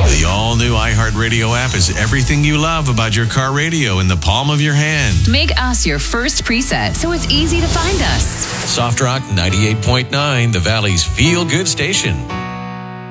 The all-new iHeartRadio app is everything you love about your car radio in the palm of your hand. Make us your first preset so it's easy to find us. Soft Rock 98.9, the Valley's feel-good station.